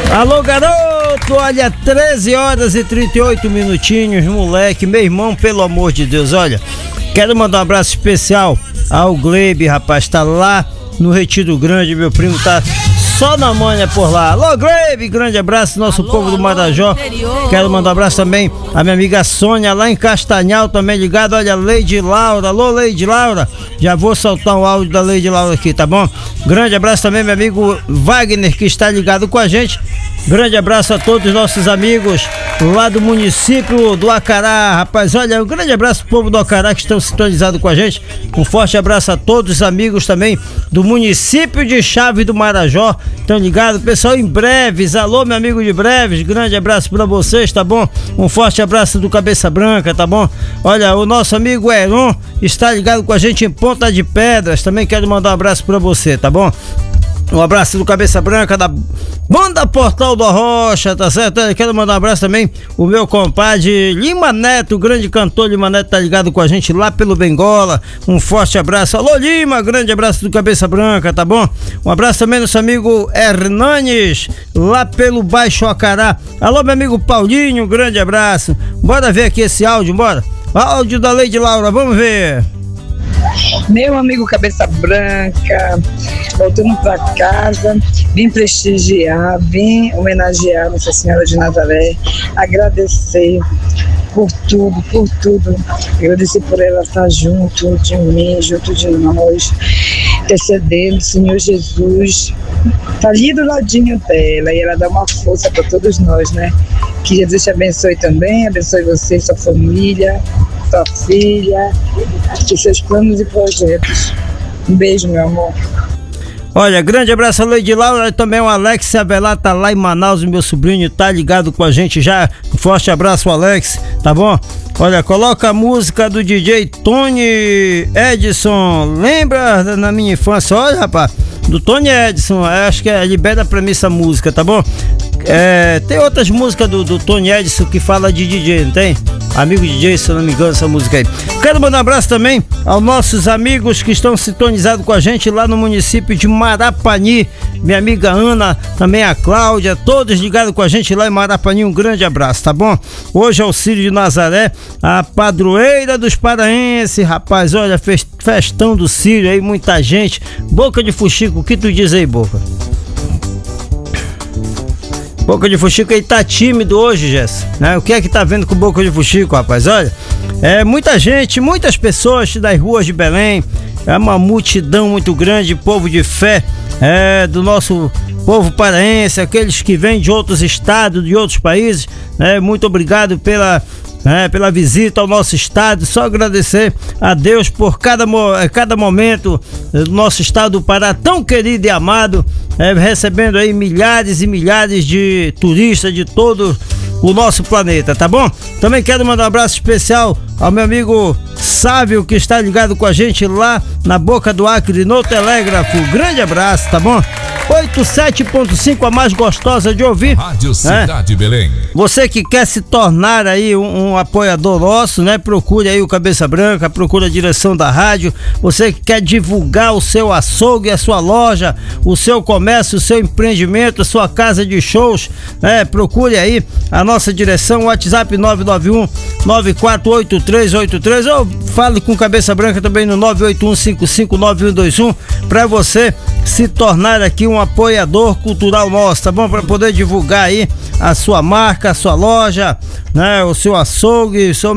Alô, garoto, olha, 13 horas e 38 minutinhos, moleque, meu irmão, pelo amor de Deus, olha, quero mandar um abraço especial ao Glebe, rapaz, tá lá no Retiro Grande, meu primo tá só na manha por lá. Alô, Glebe, grande abraço, nosso povo do Marajó. Quero mandar um abraço também a minha amiga Sônia, lá em Castanhal, também ligado. Olha, Leide Laura, alô, Leide Laura. Já vou soltar o áudio da Leide Laura aqui, tá bom? Grande abraço também, meu amigo Wagner, que está ligado com a gente. Grande abraço a todos os nossos amigos lá do município do Acará, rapaz. Olha, um grande abraço pro povo do Acará que estão sintonizados com a gente. Um forte abraço a todos os amigos também do município de Chaves do Marajó. Estão ligados, pessoal, em Breves. Alô, meu amigo de Breves, grande abraço pra vocês, tá bom? Um forte abraço do Cabeça Branca, tá bom? Olha, o nosso amigo Heron está ligado com a gente em Ponta de Pedras. Também quero mandar um abraço pra você, tá bom? Um abraço do Cabeça Branca da Banda Portal do Rocha, tá certo? Eu quero mandar um abraço também o meu compadre Lima Neto, o grande cantor Lima Neto, tá ligado com a gente lá pelo Bengola. Um forte abraço. Alô, Lima, grande abraço do Cabeça Branca, tá bom? Um abraço também do nosso amigo Hernanes, lá pelo Baixo Acará. Alô, meu amigo Paulinho, grande abraço. Bora ver aqui esse áudio, bora? Áudio da Leide Laura, vamos ver. Meu amigo Cabeça Branca, voltando para casa, vim prestigiar, vim homenagear Nossa Senhora de Nazaré, agradecer por tudo, agradecer por ela estar junto de mim, junto de nós, intercedendo, Senhor Jesus, tá ali do ladinho dela e ela dá uma força para todos nós, né? Que Jesus te abençoe também, abençoe você, sua família, sua filha, de seus planos e projetos. Um beijo, meu amor. Olha, grande abraço a Leide Laura e também o Alex Avelar, tá lá em Manaus, meu sobrinho, tá ligado com a gente já. Um forte abraço, Alex, tá bom? Olha, coloca a música do DJ Tony Edson. Lembra na minha infância? Olha, rapaz, do Tony Edson, acho que libera pra mim essa música, tá bom? Tem outras músicas do Tony Edson que fala de DJ, não tem? Amigo DJ, se eu não me engano, essa música aí. Quero mandar um abraço também aos nossos amigos que estão sintonizados com a gente lá no município de Marapani. Minha amiga Ana, também a Cláudia, todos ligados com a gente lá em Marapani. Um grande abraço, tá bom? Hoje é o Círio de Nazaré, a padroeira dos paraenses, rapaz. Olha, festão do Círio aí, muita gente. Boca de Fuxico, o que tu diz aí, Boca? Boca de Fuxico aí tá tímido hoje, Jess, né? O que é que tá vendo com Boca de Fuxico, rapaz? Olha, muita gente, muitas pessoas das ruas de Belém, é uma multidão muito grande, povo de fé, do nosso povo paraense, aqueles que vêm de outros estados, de outros países, né? Muito obrigado pela visita ao nosso estado. Só agradecer a Deus por cada momento do nosso estado do Pará, tão querido e amado, recebendo aí milhares e milhares de turistas de todo o nosso planeta, tá bom? Também quero mandar um abraço especial ao meu amigo Sávio, que está ligado com a gente lá na Boca do Acre, no Telégrafo. Grande abraço, tá bom? 87.5, a mais gostosa de ouvir. Rádio Cidade Belém. Você que quer se tornar aí um apoiador nosso, né? Procure aí o Cabeça Branca, procure a direção da rádio. Você que quer divulgar o seu açougue, a sua loja, o seu comércio, o seu empreendimento, a sua casa de shows, né? Procure aí a nossa direção, WhatsApp 991-948383, ou fale com Cabeça Branca também no 981559121, para você se tornar aqui um apoiador cultural nosso, tá bom? Para poder divulgar aí a sua marca, a sua loja, né? O seu açougue, o seu